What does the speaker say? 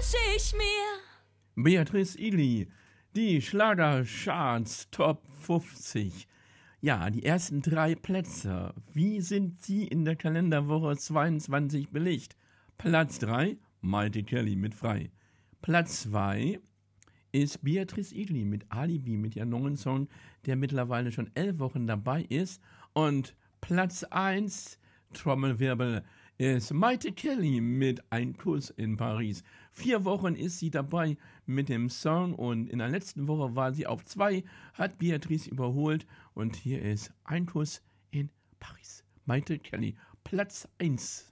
wünsch ich mir. Beatrice Egli, die Schlagercharts Top 50. Ja, die ersten 3 Plätze. Wie sind sie in der Kalenderwoche 22 belegt? Platz 3, Maite Kelly mit Frei. Platz 2 ist Beatrice Egli mit Alibi, mit ihrem neuen Song, der mittlerweile schon 11 Wochen dabei ist. Und Platz 1, Trommelwirbel, ist Maite Kelly mit Ein Kuss in Paris. 4 Wochen ist sie dabei mit dem Song und in der letzten Woche war sie auf 2, hat Beatrice überholt und hier ist Ein Kuss in Paris. Maite Kelly, Platz 1.